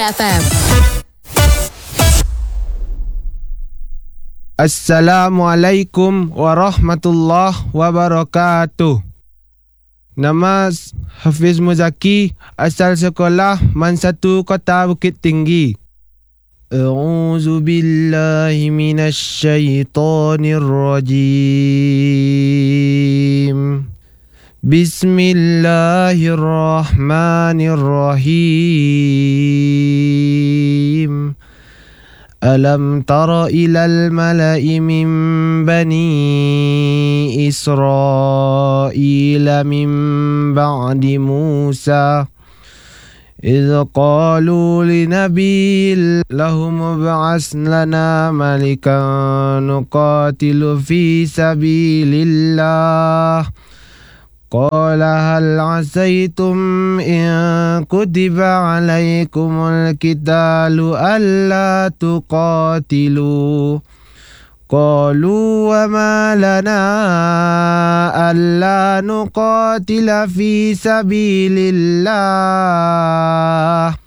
FM. Assalamualaikum warahmatullahi wabarakatuh. Nama Hafiz Muzaki, asal sekolah Man 1 Kota Bukit Tinggi. A'udzu billahi minasy syaithanir rajim. Bismillahirrahmanirrahim. Alam tara ilal mala'i min bani Israila min ba'di Musa إذ قالوا لنبي لهم ابعث لنا ملكا نقاتل في سبيل الله قال هل عسيتم إن كتب عليكم القتال ألا تقاتلوا قالوا وما لنا ألا نقاتل في سبيل الله